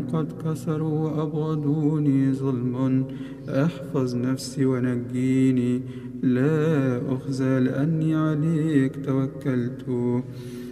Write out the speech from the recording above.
قد كسروا وأبغضوني ظلم، احفظ نفسي ونجيني، لا أخزى لأني عليك توكلت.